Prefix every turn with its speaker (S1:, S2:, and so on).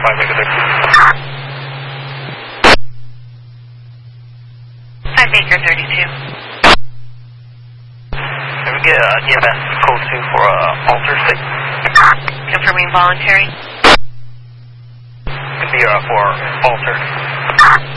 S1: 5 Baker 32.
S2: 5 Baker 32.
S1: Can we get EMS code 2 for alter state?
S2: Confirming voluntary.
S1: Could be for alter.